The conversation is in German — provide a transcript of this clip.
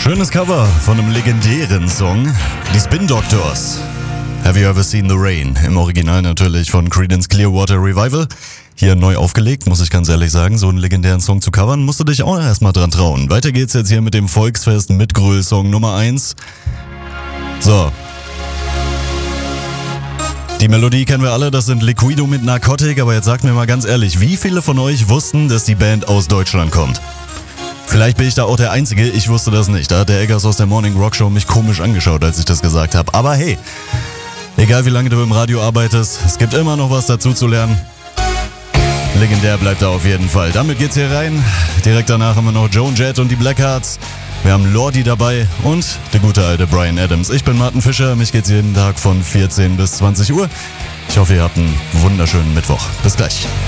Schönes Cover von einem legendären Song. Die Spin Doctors. Have You Ever Seen the Rain? Im Original natürlich von Creedence Clearwater Revival. Hier neu aufgelegt, muss ich ganz ehrlich sagen. So einen legendären Song zu covern, musst du dich auch erstmal dran trauen. Weiter geht's jetzt hier mit dem Volksfest Mitgröl-Song Nummer 1. So. Die Melodie kennen wir alle, das sind Liquido mit Narcotic. Aber jetzt sagt mir mal ganz ehrlich, wie viele von euch wussten, dass die Band aus Deutschland kommt? Vielleicht bin ich da auch der Einzige, ich wusste das nicht. Da hat der Eggers aus der Morning Rock Show mich komisch angeschaut, als ich das gesagt habe. Aber hey, egal wie lange du im Radio arbeitest, es gibt immer noch was dazu zu lernen. Legendär bleibt er auf jeden Fall. Damit geht's hier rein. Direkt danach haben wir noch Joan Jett und die Blackhearts. Wir haben Lordi dabei und der gute alte Bryan Adams. Ich bin Martin Fischer, mich geht's jeden Tag von 14 bis 20 Uhr. Ich hoffe, ihr habt einen wunderschönen Mittwoch. Bis gleich.